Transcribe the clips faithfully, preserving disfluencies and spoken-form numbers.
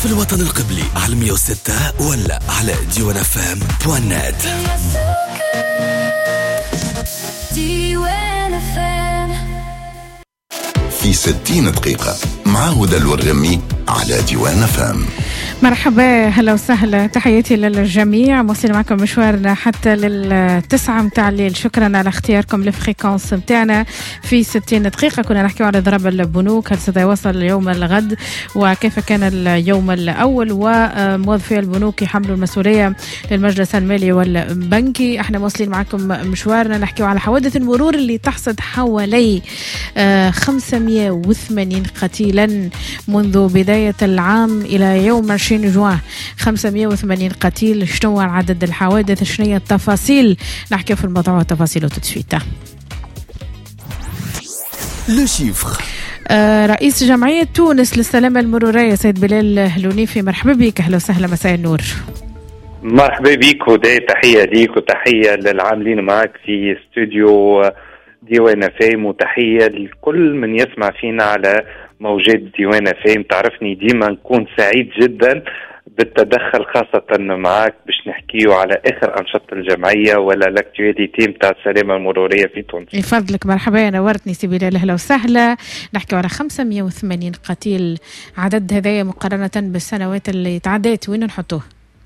في الوطن القبلي على مية وستة ولا على ديوان اف ام دوت نت. في ستين دقيقة مع هدى الورغمي على ديوان اف ام. مرحبا، هلا وسهلا، تحياتي للجميع. موصل معكم مشوارنا حتى للتسعة متاع الليل. شكرا على اختياركم للفريكونس متاعنا في ستين دقيقة. كنا نحكي على ضرب البنوك، هل سيتواصل اليوم الغد وكيف كان اليوم الأول، وموظفي البنوك يحملوا المسؤولية للمجلس المالي والبنكي. احنا موصلين معكم مشوارنا نحكي على حوادث المرور اللي تحصد حوالي خمسمية وثمانين قتيلا منذ بداية العام إلى يوم عشرين جوان. خمسمية وثمانين قتيل. شنو عدد الحوادث؟ شنو التفاصيل؟ نحكي في الموضوع وتفاصيله تدفيته. لو شيفر. آه رئيس جمعية تونس للسلامة المرورية سيد بلال هلونيفي، مرحبا بك. أهلا وسهلا، مساء النور. مرحبا بك وداي، تحية ليك وتحية للعاملين معك في استوديو ديوان فيم، وتحية لكل من يسمع فينا على موجات ديوان فيم. تعرفني ديما نكون سعيد جدا بالتدخل، خاصة معك باش نحكيو على آخر أنشطة الجمعية ولا لاكتواليتي متاع السلامة المرورية في تونس. يفضلك، مرحبا، نورتني سي بلال، أهلا وسهلا. نحكيو على خمسمية وثمانين قتيل، عدد هذايا مقارنة بالسنوات اللي تعدت وين نحطوه؟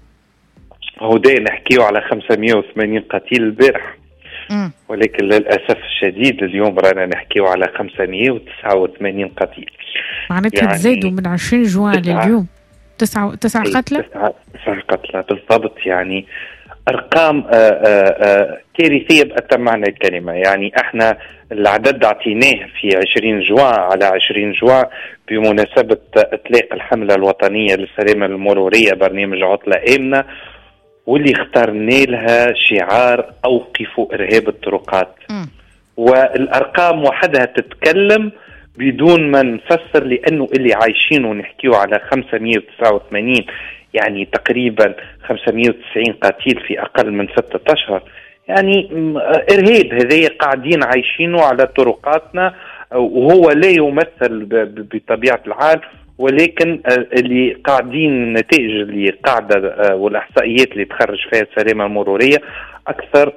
هودي نحكيو على خمسمية وثمانين قتيل البارح، م. ولكن للأسف الشديد اليوم رانا نحكيو على خمسمية وتسعة وثمانين قتيل، معناتها يعني تزادوا من عشرين جوان لليوم تسعة تسعة قتلى تسعة تسعة قتلى بالضبط. يعني أرقام آآ آآ كارثية بأتم معنى الكلمة. يعني احنا العدد اعطيناه في عشرين جوان على عشرين جوان بمناسبة إطلاق الحملة الوطنية للسلامة المرورية برنامج عطلة آمنة، واللي اخترنا لها شعار أوقفوا إرهاب الطرقات. م. والأرقام وحدها تتكلم بدون ما نفسر، لأنه اللي عايشين ونحكيو على خمسمية وتسعة وثمانين، يعني تقريبا خمسمية وتسعين قتيل في أقل من ستة أشهر. يعني إرهاب هذي قاعدين عايشينه على طرقاتنا، وهو لا يمثل بطبيعة الحال، ولكن اللي قاعدين النتائج اللي قاعدة والإحصائيات اللي تخرج فيها السلامة المرورية أكثر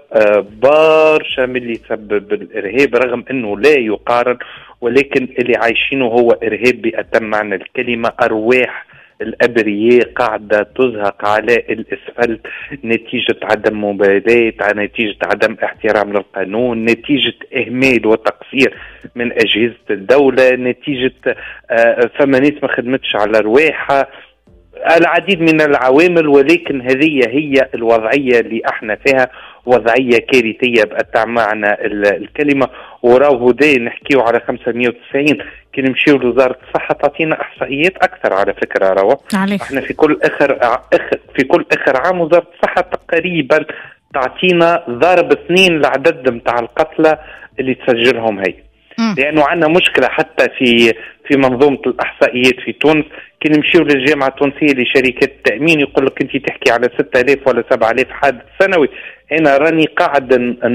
بارشا من اللي يسبب الإرهاب، رغم أنه لا يقارن، ولكن اللي عايشينه هو إرهاب بأتم معنى الكلمة. أرواح الأبرياء قاعدة تزهق على الأسفلت نتيجة عدم مبالاة، نتيجة عدم احترام للقانون، نتيجة إهمال وتقصير من أجهزة الدولة، نتيجة فما ناس ما خدمتش على رواحها، العديد من العوامل. ولكن هذه هي الوضعية اللي احنا فيها، وضعية كارثية بأتم معنى الكلمة. وراو هدي نحكيو على خمسمية وتسعين، كي نمشيو لوزارة الصحة تعطينا إحصائيات أكثر على فكرة. راو احنا في كل آخر في كل آخر عام وزارة الصحة تقريبا تعطينا ضرب اثنين لعدد متاع القتلى اللي تسجلهم هي. لأنه عندنا مشكلة حتى في في منظومة الإحصائيات في تونس. كي نمشيو للجامعة التونسية لشركات التأمين يقول لك أنت تحكي على ستة آلاف ولا سبعة آلاف حادث سنوي. أنا راني قاعد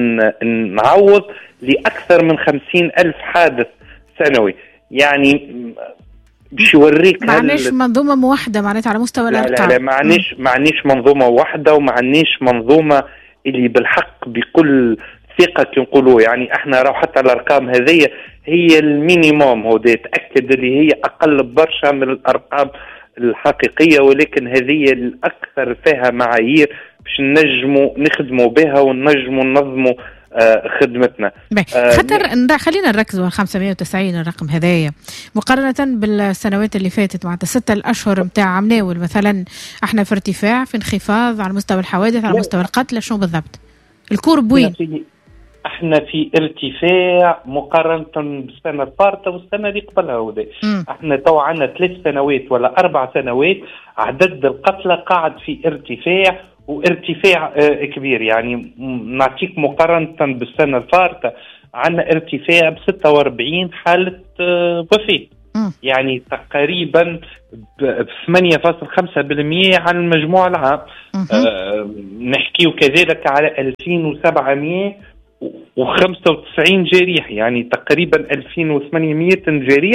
نعوض لأكثر من خمسين ألف حادث سنوي. يعني باش يوريك معناش منظومة موحدة معناتها على مستوى الأرقام. لا لا معناش معناش منظومة واحدة، ومعناش منظومة اللي بالحق بكل ثقة كنقولوا. يعني احنا راو حتى الأرقام هذه هي المينيموم، هو ده تأكد اللي هي أقل برشا من الأرقام الحقيقية، ولكن هذه الأكثر فيها معايير باش نجموا نخدموا بها ونجموا ننظموا آه خدمتنا. آه خاطر خلينا نركزوا على خمسمية وتسعين الرقم هذايا مقارنة بالسنوات اللي فاتت، معناتها ستة الأشهر متاع عمناول مثلا احنا في ارتفاع، في انخفاض على مستوى الحوادث، على مستوى القتلى، شنو بالضبط الكورب وين؟ احنا في ارتفاع مقارنة بالسنة الفارطة والسنة اللي قبلها. ودي احنا تو عنا ثلاث سنوات ولا اربع سنوات عدد القتلى قاعد في ارتفاع، وارتفاع اه كبير. يعني نعطيك مقارنة بالسنة الفارطة عنا ارتفاع ب ستة وأربعين حالة اه وفاة، يعني تقريبا ب ثمانية فاصلة خمسة بالمئة على المجموع العام. اه نحكيه كذلك على ألفين وسبعمئة وخمسة وتسعين جريح، يعني تقريبا ألفين وثمانمئة جريح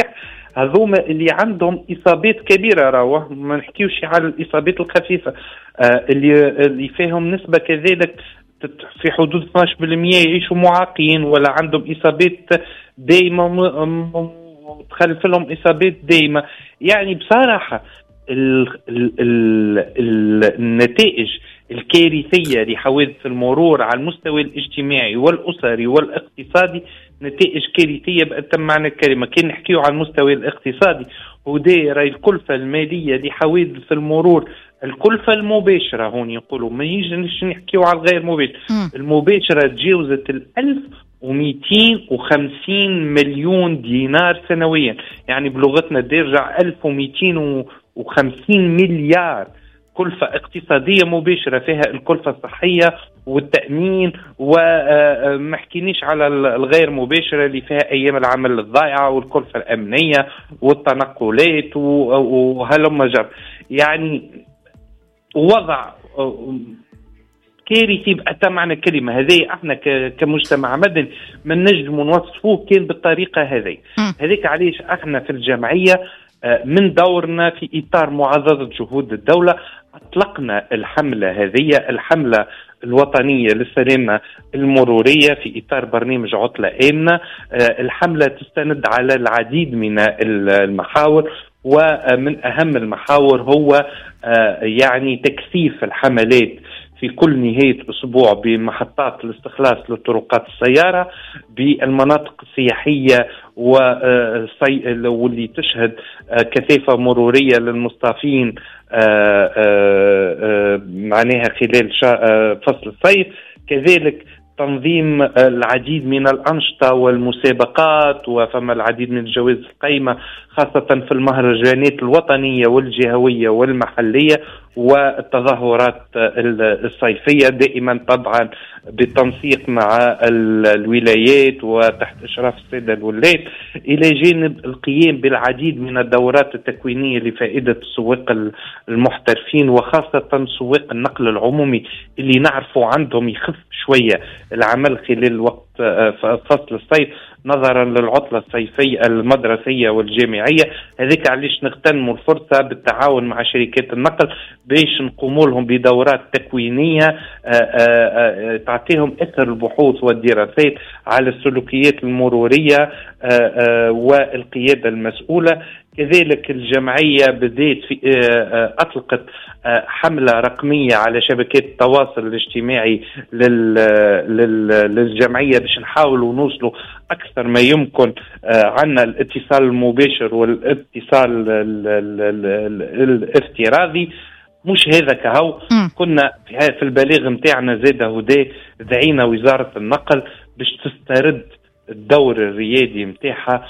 هذوما اللي عندهم إصابات كبيرة، راهو ما نحكيوش على الإصابات الخفيفة آه اللي اللي فيهم نسبة كذلك في حدود اثناشر بالمئة يعيشوا معاقين ولا عندهم إصابات دائمة تخلف لهم إصابات دائمة. يعني بصراحة ال ال ال ال النتائج الكارثية لحوادث المرور على المستوى الاجتماعي والأسري والاقتصادي نتائج كارثية بأتم معنى الكلمة. كان نحكيه على المستوى الاقتصادي ودائرة الكلفة المالية لحوادث المرور، الكلفة المباشرة هون يقولوا ما يجيش نحكيه على الغير مباشر، المباشرة تجاوزت الألف ومئتين وخمسين مليون دينار سنويا، يعني بلغتنا ترجع ألف ومئتين وخمسين مليار كلفة اقتصادية مباشرة فيها الكلفة الصحية والتأمين، وما حكينيش على الغير مباشرة اللي فيها أيام العمل الضائعة والكلفة الأمنية والتنقلات وهلم جر. يعني وضع كارثي بأتم معنى الكلمة. هذه احنا كمجتمع مدني من نجم نوصفوه كان بالطريقة هذه. هذيك علاش احنا في الجمعية من دورنا في إطار معززة جهود الدولة أطلقنا الحملة هذه، الحملة الوطنية للسلامة المرورية في إطار برنامج عطلة آمنة. الحملة تستند على العديد من المحاور، ومن أهم المحاور هو يعني تكثيف الحملات في كل نهاية أسبوع بمحطات الاستخلاص للطرقات السيارة بالمناطق السياحية واللي تشهد كثافة مرورية للمصطافين معناها خلال فصل الصيف. كذلك تنظيم العديد من الأنشطة والمسابقات، وفما العديد من الجوائز القيمة خاصة في المهرجانات الوطنية والجهوية والمحلية والتظاهرات الصيفية، دائما طبعا بالتنسيق مع الولايات وتحت إشراف السيدة الولايات، إلى جانب القيام بالعديد من الدورات التكوينية لفائدة السواق المحترفين وخاصة سواق النقل العمومي اللي نعرفوا عندهم يخف شوية العمل خلال وقت فصل الصيف نظرا للعطلة الصيفية المدرسية والجامعية. هذيك علاش نغتنموا الفرصة بالتعاون مع شركات النقل باش نقوموا لهم بدورات تكوينية تعطيهم أثر البحوث والدراسات على السلوكيات المرورية والقيادة المسؤولة. كذلك الجمعية بدأت في أطلقت حملة رقمية على شبكات التواصل الاجتماعي للجمعية باش نحاولوا نوصلوا أكثر ما يمكن عنا الاتصال المباشر والاتصال الافتراضي. مش هذا كهو، كنا في البلاغ متاعنا زاده هدا دعينا وزارة النقل باش تسترد الدور الريادي متاعها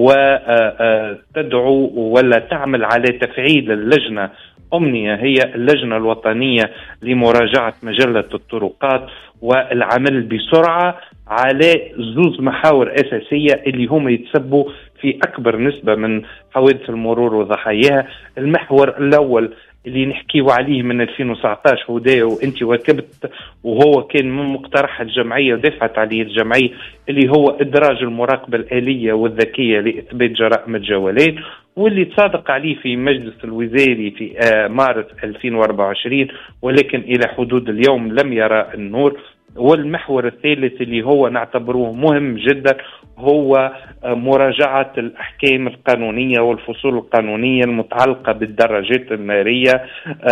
وتدعو ولا تعمل على تفعيل اللجنة أمنية، هي اللجنة الوطنية لمراجعة مجلة الطرقات، والعمل بسرعة على زوز محاور أساسية اللي هم يتسبوا في أكبر نسبة من حوادث المرور وضحاياها. المحور الأول اللي نحكيه عليه من ألفين وتسعطاش ودا وانت واكبت وهو كان من مقترح الجمعية ودفعت عليه الجمعية، اللي هو إدراج المراقبة الآلية والذكية لإثبات جرائم الجوالات، واللي تصادق عليه في مجلس الوزاري في مارس ألفين وأربعة وعشرين ولكن إلى حدود اليوم لم يرى النور. والمحور الثالث اللي هو نعتبروه مهم جدا هو مراجعة الأحكام القانونية والفصول القانونية المتعلقة بالدراجات النارية،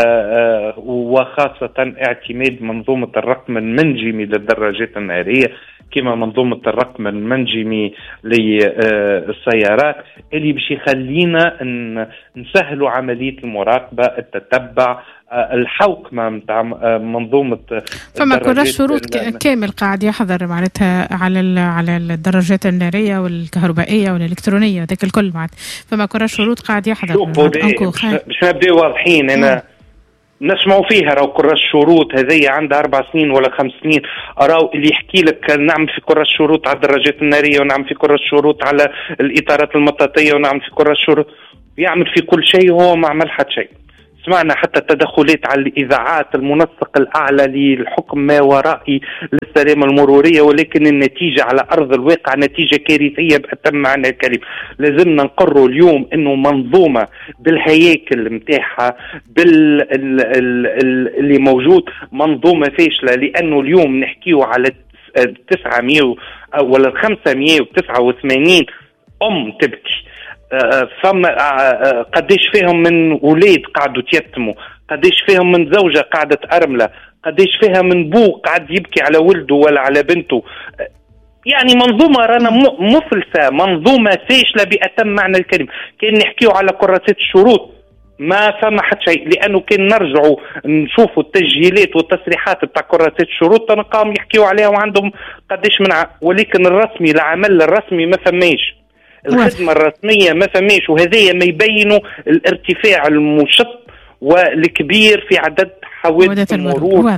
وخاصة اعتماد منظومة الرقم المنجمي للدراجات النارية كما منظومة الرقم المنجمي للسيارات، اللي باش يخلينا نسهلوا عملية المراقبة، التتبع، الحوكمة متاع منظومة. فما كل شروط كامل قاعد يحضر معناتها على على الدراجات النارية والكهربائية والإلكترونية ذاك الكل معناتها، فما كل شروط قاعد يحضر. باش نبداو واضحين، أنا نسمعوا فيها راهو كرة الشروط هذه عندها أربع سنين ولا خمس سنين، راهو اللي يحكي لك نعمل في كرة الشروط على الدراجات النارية ونعمل في كرة الشروط على الإطارات المطاطية ونعمل في كرة الشروط، يعمل في كل شيء وهو ما عمل حد شيء. سمعنا حتى تدخلات على الإذاعات، المنسق الأعلى للحكم ما ورائي للسلامة المرورية، ولكن النتيجة على أرض الواقع نتيجة كارثية بأتم معنى الكلمة. لازمنا نقروا اليوم أنه منظومة بالهياكل متاعها بال اللي موجود منظومة فاشلة، لأنه اليوم نحكيه على تسعمائة ولا خمسمائة وتسعة وثمانين أم تبكي. فما قديش فيهم من ولاد قاعدوا تيتموا، قديش فيهم من زوجة قاعدة أرملة، قديش فيها من بو قاعد يبكي على ولده ولا على بنته. يعني منظومة رانا مفلسة، منظومة فاشلة بأتم معنى الكلمة. كان نحكيو على كراسات الشروط ما فما حد شيء، لأنه كان نرجعوا نشوفوا التسجيلات والتصريحات بتاع كراسات الشروط تنقام يحكيوا عليها وعندهم قديش من ع... ولكن الرسمي العمل الرسمي ما فماش، الخدمة الرسمية ما فماش، وهذا ما يبينوا الارتفاع المشط والكبير في عدد حوادث المرور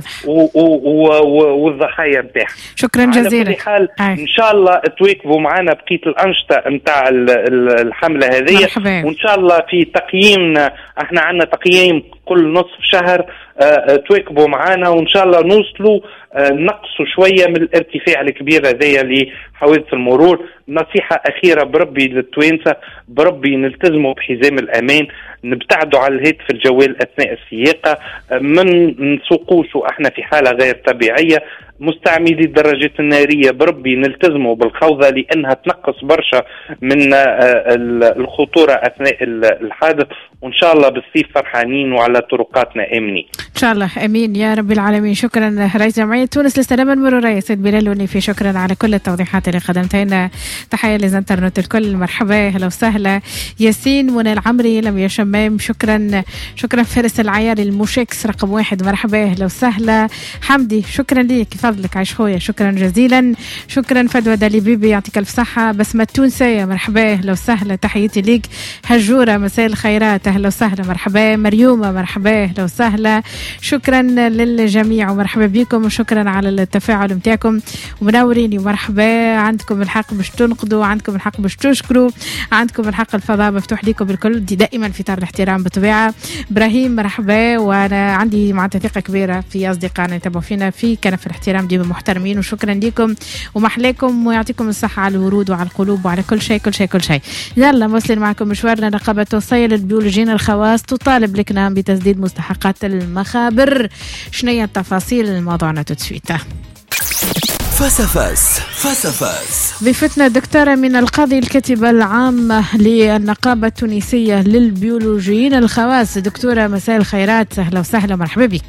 والضحايا نتاعها. شكرا جزيلا. على كل حال ان شاء الله تواكبوا معنا بقيه الانشطه نتاع الحمله هذه، وان شاء الله في تقييمنا احنا عندنا تقييم كل نصف شهر اه تواكبوا معنا، وان شاء الله نوصلوا اه نقصوا شويه من الارتفاع الكبير هذايا لحوادث المرور. نصيحه اخيره بربي للتوانسه، بربي نلتزموا بحزام الامان، نبتعدوا على الهاتف الجوال اثناء السياقه، من نسوقوش واحنا في حاله غير طبيعيه، مستعملي الدراجات الناريه بربي نلتزموا بالخوضه لانها تنقص برشا من الخطوره اثناء الحادث، وان شاء الله بالصيف فرحانين وعلى طرقاتنا امنين ان شاء الله. امين يا رب العالمين. شكرا رئيس جمعيه تونس للسلامه المروريه سيد بلال ونيفي، شكرا على كل التوضيحات اللي قدمتها لنا. تحيه لزنترنت الكل، مرحبا هلا وسهلا. ياسين منى العمري لم يشمام، شكرا شكرا. فارس العياري المشيكس رقم واحد، مرحبا هلا وسهلا. حمدي شكرا ليك فضلك عايش خويا، شكرا جزيلا. شكرا فدوى دالي بيبي يعطيك الف صحه. بسمة تونسية مرحبا اهلا وسهلا، تحياتي ليك. هجوره مساء الخيرات اهلا وسهلا، مرحبا. مريومه مرحبا اهلا وسهلا. شكرا للجميع ومرحبا بكم، وشكرا على التفاعل نتاعكم ومنوريني. مرحبا، عندكم الحق باش تنقدوا، عندكم الحق باش تشكروا، عندكم الحق، الفضاء مفتوح لكم بالكل. دي دائما في اطار الاحترام بالطبيعه. ابراهيم مرحبا، وانا عندي مع ثقه كبيره في اصدقائنا يتابعوا فينا في كنف الاحترام، ديما محترمين، وشكرا لكم ومحلاكم ويعطيكم الصحه على الورود وعلى القلوب وعلى كل شيء كل شيء كل شيء. يلا نواصل معكم مشوارنا. نقابه توصيل البيولوجيين الخواص تطالب الكنام بتسديد مستحقات المخابر. شنية التفاصيل موضوعنا تتسويته. فسفاس فسفاس ضيفتنا دكتورة من القاضي الكاتبة العامة للنقابة التونسية للبيولوجيين الخواص. دكتورة مساء الخيرات، أهلا وسهلا، مرحبا بك.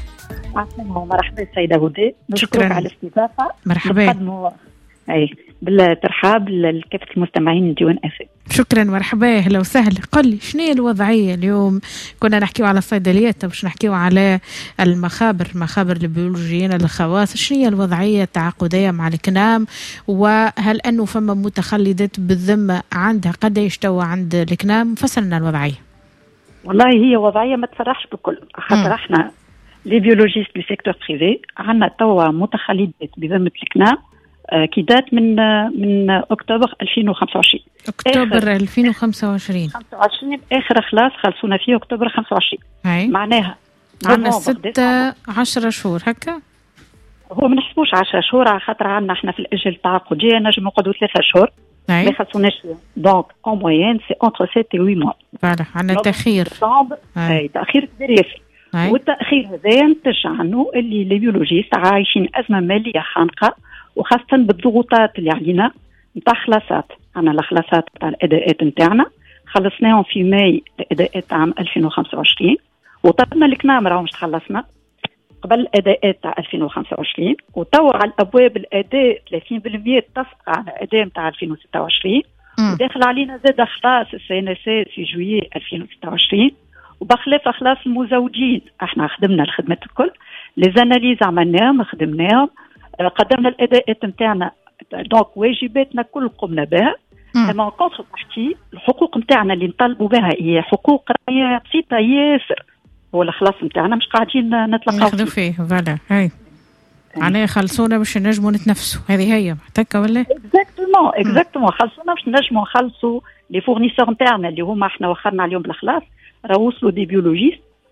مرحبا سيدة هدى، نشكرك على الاستضافة. مرحبا. أي بالترحاب لكافة المستمعين ديوان أفي. شكرا مرحبا اهلا وسهلا. قل لي شنو هي الوضعيه اليوم؟ كنا نحكيو على الصيدليات، باش نحكيو على المخابر، مخابر البيولوجيين الخواص. شنو هي الوضعيه التعاقديه مع الكنام؟ وهل انه فما متخلدات بالذمه عندها قداش توا عند الكنام؟ فسرنا الوضعيه. والله هي وضعيه ما تفرحش بكل، خاطر احنا لي بيولوجيست دو سيكتور بريفي عندنا توا متخلدات بذمه الكنام كي دات من من اكتوبر ألفين وخمسة وعشرين. اكتوبر ألفين وخمسة وعشرين خمسة وعشرين اخر خلاص خلصونا فيه اكتوبر خمسة وعشرين. هاي. معناها عندنا ستة عشرة شهور هكا. هو ما نحسبوش عشرة شهور على خاطر عندنا احنا في الاجل التعاقديه نجم نقعدوا ثلاثة شهور ما خلصوناش. دونك اون موين سي انتر سبعة و ثمانية موا. فوالا عندنا تاخير. اي تاخير كبير ياسر. والتاخير هذا ينتج عنه اللي لي بيولوجيست عايشين ازمه ماليه خانقه، وخاصة بالضغوطات اللي علينا نتاع خلاصات. عنا الخلاصات نتاع الأداءات نتاعنا خلصناهم في ماي الأداءات عام ألفين وخمسة وعشرين، وطلبنا الكنام راهو مش تخلصنا قبل الأداءات تاع ألفين وخمسة وعشرين، وتوا على الأبواب الأداء ثلاثين بالمئة تسقى على الأداء نتاع ألفين وستة وعشرين، وداخل علينا زاد خلاص السي ان اس في جويي ألفين وستة وعشرين، وبخلاف خلاص المزوجين احنا خدمنا الخدمات الكل، لي زاناليز عملناهم خدمناهم، قدمنا الاداءات نتاعنا، دونك واجباتنا كل قمنا بها. اما كونتر بارتي الحقوق نتاعنا اللي نطالبوا بها هي حقوق راهي بسيطه ياسر، هو الخلاص نتاعنا مش قاعدين نتلقاو ناخذوا فيه. فوالا هاي معناها خلصونا باش نجموا نتنفسوا، هذه هي هكا ولا؟ اكزاكتومون اكزاكتومون خلصونا باش نجموا نخلصوا لي فورنيسور نتاعنا اللي هما احنا وخرنا عليهم بالخلاص. راه وصلوا دي بيولوجيست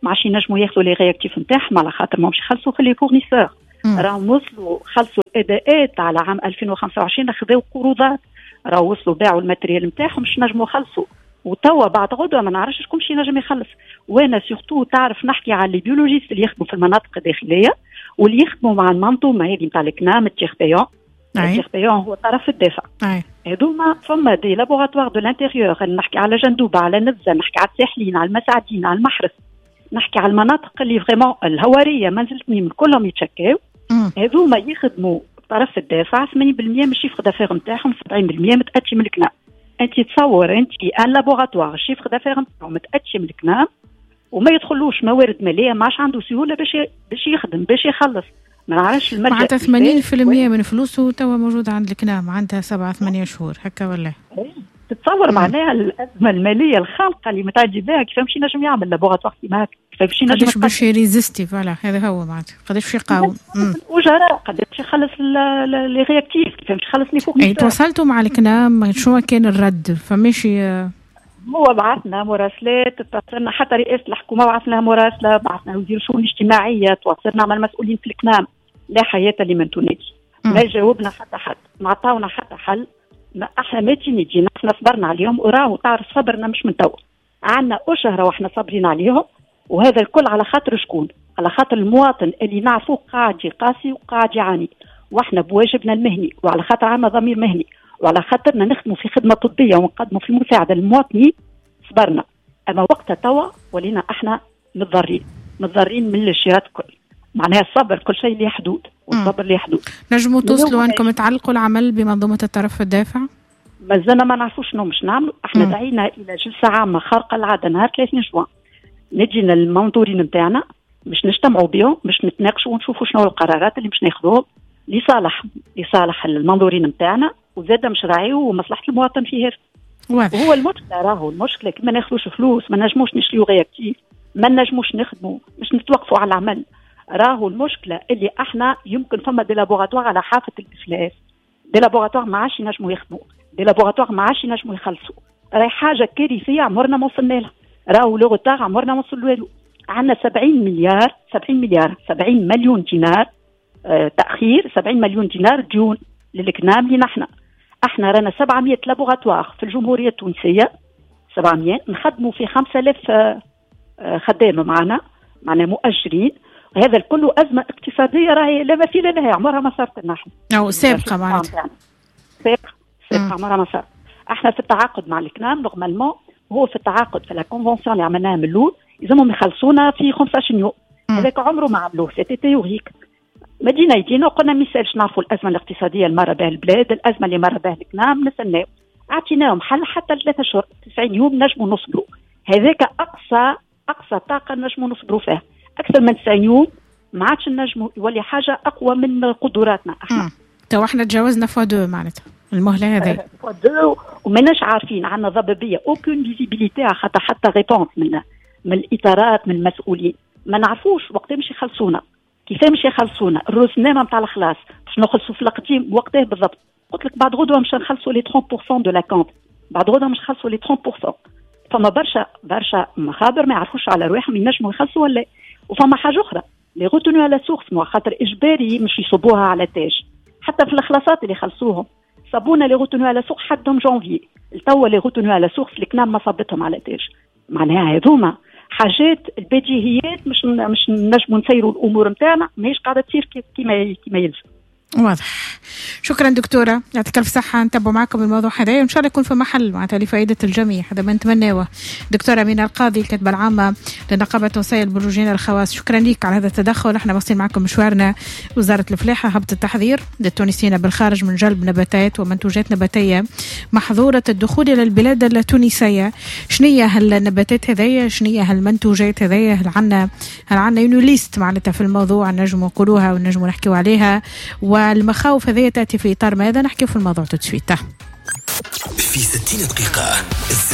ما عادش ينجموا ياخذوا لي رياكتيف نتاعهم على خاطر ما مش يخلصوا في لي فورنيسور. راهم وصلوا خلصوا الاداءات على عام ألفين وخمسة وعشرين، خذوا قروضات، راهو وصلوا باعوا الماتريال نتاعهم مش نجموا يخلصوا، وتوا بعد غدوه ما نعرفش شكون باش ينجم يخلص. وانا سورتو تعرف نحكي على لي بيولوجيست اللي يخدموا في المناطق الداخليه واللي يخدموا مع المنظومه هذه نتاع الكنام التيربيون. التيربيون هو طرف الدافع. هذوما فما دي لابوغاتوار دو لانتيريور، نحكي على جندوبه، على نبزه، نحكي على الساحلين، على المساعدين، على المحرس، نحكي على المناطق اللي فريمون الهواريه ما نزلتني من كلهم يتشكاو. هذوما يخدموا طرف الدافع ثمانين بالمئة من الشيفر دافير نتاعهم، سبعين بالمئة متاتشي من الكنام. انت تصور انت ان لابوغاتوار الشيفر دافير نتاعهم متاتشي من الكنام وما يدخلوش موارد ماليه، ماش عنده سهوله باش باش يخدم باش يخلص. ما نعرفش الملجأ معناتها ثمانين بالمئة من فلوسه توا موجود عند الكنام، عندها سبعة ثمانية شهور هكا ولا؟ تتصور معناها الازمه الماليه الخالقه اللي متعدي بها كيف باش ينجم يعمل لابوغاتوار كيما هكا، كيف باش ينجم قداش باش يريزيستي. فوالا هذا هو معناتها قداش باش يقاوم وجراء، قداش باش يخلص لي رياكتيف، كيف باش يخلص لي فوق. اي تواصلتوا مع الكنام شنو كان الرد؟ فماشي هو بعثنا مراسلات، اتصلنا حتى رئاسه الحكومه بعثنا لها مراسله، بعثنا وزير الشؤون الاجتماعيه، تواصلنا مع المسؤولين في الكنام، لا حياه لمن تنادي. ما جاوبنا حتى حد، ما عطاونا حتى حل. ما احنا ما تيجي احنا صبرنا عليهم، وراهو تعرف صبرنا مش من توا، عندنا أشهر واحنا صابرين عليهم، وهذا الكل على خاطر شكون؟ على خاطر المواطن اللي نعرفوه قاعد يقاسي وقاعد يعاني، واحنا بواجبنا المهني وعلى خاطر عندنا ضمير مهني وعلى خاطرنا نخدموا في خدمه طبيه ونقدموا في المساعده للمواطنين صبرنا. اما وقتها توا ولينا احنا متضررين متضررين من الجهات الكل. معناها الصبر كل شيء له حدود، والصبر له حدود. نجموا توصلوا انكم تعلقوا العمل بمنظومه الطرف الدافع؟ مازلنا ما نعرفوش شنو مش نعملوا. احنا دعينا الى جلسه عامه خارقه العاده نهار ثلاثين جوان، نجينا المنظورين نتاعنا مش نجتمعوا بهم، مش نتناقشوا ونشوفوا شنو القرارات اللي مش ناخذوهم لصالح لصالح المنظورين نتاعنا، وزاده مش راعيو ومصلحه المواطن في هذا. وهو المشكله راهو المشكله كي ما ناخذوش فلوس، ما نجموش نشريو رياكتيف، ما نجموش نخدموا، مش نتوقفوا على العمل. راهو المشكله اللي احنا يمكن فما دي لابوغاتوار على حافه الافلاس، دي لابوغاتوار ما عادش ينجموا يخدموا، دي لابوغاتوار ما عادش ينجموا يخلصوا. راهي حاجه كارثيه عمرنا ما وصلنا لها، راهو لو غوتار عمرنا ما وصلوا له. عندنا سبعين مليار سبعين مليار سبعين مليون دينار آه تاخير، سبعين مليون دينار ديون للكنام لينا احنا. احنا رانا سبعمئة لابوغاتوار في الجمهوريه التونسيه، سبعمئة نخدموا في خمسة آلاف آه آه خدامه معنا معنا مؤجرين. هذا الكل أزمة اقتصادية راهي لا مثيل لها، عمرها ما صارت لنا احنا. أو سابقة معناتها. سابقة سابقة عمرها ما صارت. احنا في التعاقد مع الكنام نورمالمون، هو في التعاقد في لا كونفونسيون اللي عملناها من الأول يلزمهم يخلصونا في خمسة عشر يوم. هذاك عمره ما عملوه، سيتي تيوريك. مدينة يجينا وقلنا ما يسالش نعرفوا الأزمة الاقتصادية اللي مر بها البلاد، الأزمة اللي مر بها الكنام، نستناو. أعطيناهم حل حتى ثلاثة شهور، تسعين يوم نجموا نصبروا. هذاك أقصى أقصى طاقة نجموا نصبروا فيها. أكثر من تسعين يوم ما عادش نجموا، يولي حاجه اقوى من قدراتنا احنا. تو احنا تجاوزنا فوا معناتها المهله هذه فوا دو، وماناش عارفين، عندنا ضبابيه اوكون فيزيبيليتي على خاطر حتى ريبونس من من الاطارات من المسؤولين، ما نعرفوش وقتها مش يخلصونا، كيفاه مش يخلصونا. الرسنامه نتاع الخلاص باش نخلصوا في القديم وقتها بالضبط. قلت لك بعد غدوه مش نخلصوا لي ثلاثين بالمئة دو لا كونت، بعد غدوه مش نخلصوا لي ثلاثين بالمئة. فما برشا برشا مخابر ما يعرفوش على رواحهم ينجموا يخلصوا ولا. وفما حاجه اخرى، لي غوتونو على سورس، مو خاطر اجباري مش يصبوها على تاج. حتى في الخلاصات اللي خلصوهم صابونا لي غوتونو على سورس حدهم جانفي، التوا لي غوتونو على سورس الكنام ما صابتهم على تاج. معناها هذوما حاجات البديهيات مش مش نجموا نسيروا الامور نتاعنا، ماهيش قاعده تصير كيما كيما يلزم. واضح. شكرا دكتورة، يعطيك الف صحة. نتابعوا معكم الموضوع هذا وإن شاء الله يكون في محل معناتها لفائدة الجميع، هذا ما نتمناه. دكتورة أمينة القاضي الكاتبة العامة لنقابة وسائل البروجين الخواص، شكرا لك على هذا التدخل. احنا واصلين معكم مشوارنا. وزارة الفلاحة هبط التحذير للتونسيين بالخارج من جلب نباتات ومنتوجات نباتية محظورة الدخول إلى البلاد التونسية. شنية هالنباتات هذية؟ شنية هالمنتوجات هذية؟ هل عنا هل عنا يونو ليست معناتها في الموضوع نجموا نقولوها ونجموا نحكيوا عليها؟ والمخاوف هذه تأتي في إطار ماذا؟ نحكي في الموضوع تسويته في ستين دقيقة.